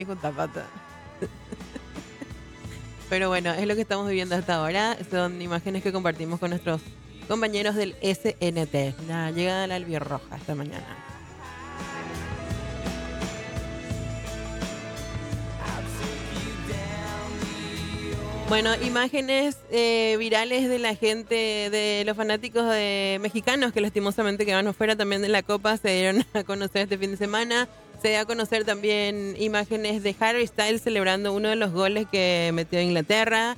Hijo de pata. Pero bueno, es lo que estamos viviendo hasta ahora. Son imágenes que compartimos con nuestros compañeros del SNT. La llegada de la albirroja esta mañana. Bueno, imágenes virales de la gente, de los fanáticos mexicanos que lastimosamente quedaron fuera también de la Copa, se dieron a conocer este fin de semana. Se dio a conocer también imágenes de Harry Styles celebrando uno de los goles que metió Inglaterra.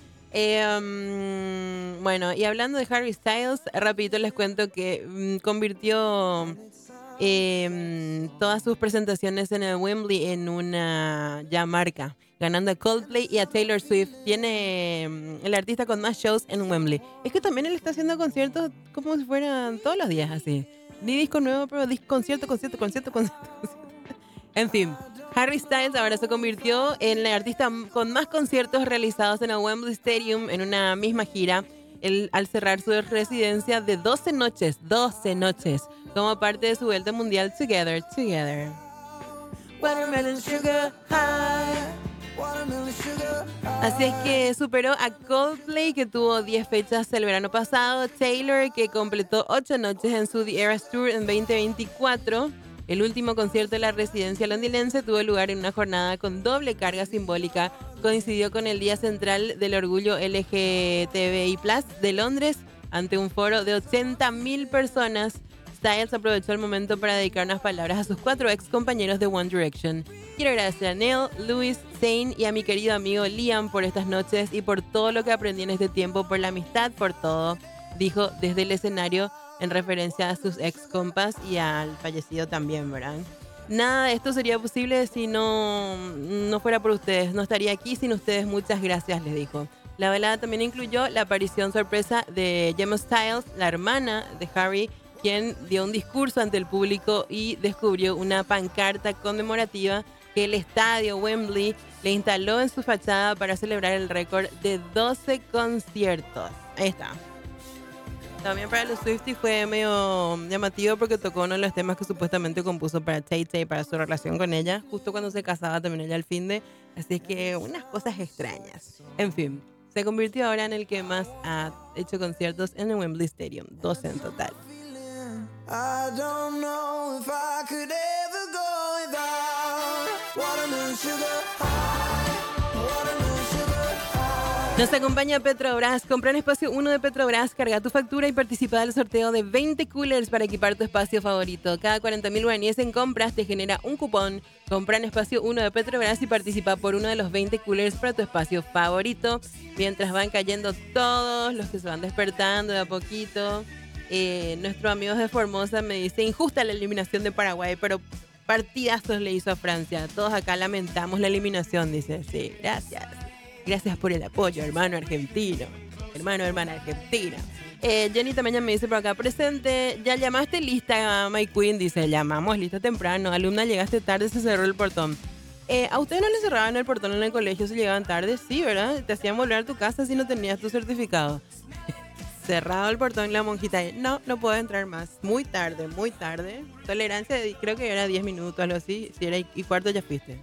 Bueno, y hablando de Harry Styles, rapidito les cuento que convirtió todas sus presentaciones en el Wembley en una ya marca, ganando a Coldplay y a Taylor Swift. Tiene el artista con más shows en Wembley. Es que también él está haciendo conciertos como si fueran todos los días así. Ni disco nuevo, pero concierto, concierto, concierto, concierto, concierto. En fin, Harry Styles ahora se convirtió en el artista con más conciertos realizados en el Wembley Stadium en una misma gira. Él, al cerrar su residencia de 12 noches, como parte de su vuelta mundial Together, Together. Watermelon Sugar High. Así es que superó a Coldplay, que tuvo 10 fechas el verano pasado, Taylor, que completó 8 noches en su The Eras Tour en 2024. El último concierto de la residencia londinense tuvo lugar en una jornada con doble carga simbólica. Coincidió con el Día Central del Orgullo LGTBI+ de Londres, ante un foro de 80.000 personas. Styles aprovechó el momento para dedicar unas palabras a sus 4 ex compañeros de One Direction. Quiero agradecer a Neil, Louis, Zayn y a mi querido amigo Liam por estas noches y por todo lo que aprendí en este tiempo, por la amistad, por todo, dijo desde el escenario en referencia a sus ex compas y al fallecido también, ¿verdad? Nada de esto sería posible si no fuera por ustedes. No estaría aquí sin ustedes. Muchas gracias, les dijo. La velada también incluyó la aparición sorpresa de Gemma Styles, la hermana de Harry, quien dio un discurso ante el público y descubrió una pancarta conmemorativa que el estadio Wembley le instaló en su fachada para celebrar el récord de 12 conciertos. Ahí está. También para los Swifties fue medio llamativo porque tocó uno de los temas que supuestamente compuso para Tay-Tay, para su relación con ella, justo cuando se casaba también ella al fin de. Así que unas cosas extrañas. En fin, se convirtió ahora en el que más ha hecho conciertos en el Wembley Stadium, 12 en total. I don't know if I could ever go without watermelon sugar high, watermelon sugar high. Nos acompaña Petrobras. Compra en Espacio 1 de Petrobras, carga tu factura y participa del sorteo de 20 coolers para equipar tu espacio favorito. Cada 40.000 guaraníes en compras te genera un cupón. Compra en Espacio 1 de Petrobras y participa por uno de los 20 coolers para tu espacio favorito. Mientras van cayendo todos los que se van despertando de a poquito. Nuestros amigos de Formosa me dicen injusta la eliminación de Paraguay, pero partidazos le hizo a Francia. Todos acá lamentamos la eliminación, dice. Sí, gracias. Gracias por el apoyo, hermano argentino. Hermana argentina. Jenny también me dice por acá, presente, ¿ya llamaste lista, My Queen? Dice, llamamos lista temprano. Alumna, llegaste tarde, se cerró el portón. ¿A ustedes no les cerraban el portón en el colegio si llegaban tarde? Sí, ¿verdad? Te hacían volver a tu casa si no tenías tu certificado. Cerrado el portón, la monjita, no puedo entrar más. Muy tarde. Tolerancia, creo que era 10 minutos, algo así. Si era y cuarto ya fuiste.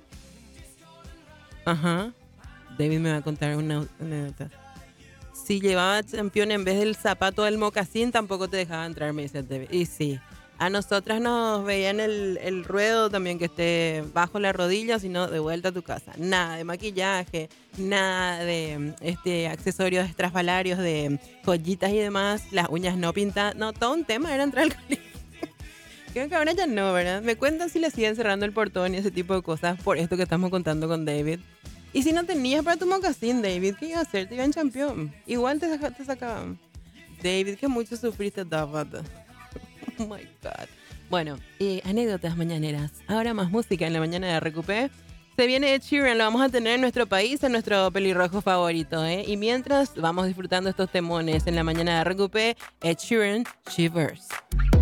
Ajá. David me va a contar una anécdota. Si llevaba champión en vez del zapato del mocasín, tampoco te dejaba entrar, me dice David. Y sí. A nosotras nos veían el ruedo también que esté bajo la rodilla, sino de vuelta a tu casa. Nada de maquillaje, nada de accesorios estrafalarios, de joyitas y demás, las uñas no pintadas. No, todo un tema era entrar al colegio. Creo que ahora ya no, ¿verdad? Me cuentan si le siguen cerrando el portón y ese tipo de cosas por esto que estamos contando con David. Y si no tenías para tu mocasín, David, ¿qué iba a hacer? Te iban campeón. Igual te sacaban. David, que mucho sufriste, David. Oh my God. Bueno, anécdotas mañaneras. Ahora más música en la mañana de Recupé. Se viene Ed Sheeran, lo vamos a tener en nuestro país, en nuestro pelirrojo favorito, ¿eh? Y mientras vamos disfrutando estos temones en la mañana de Recupé, Ed Sheeran, Shivers.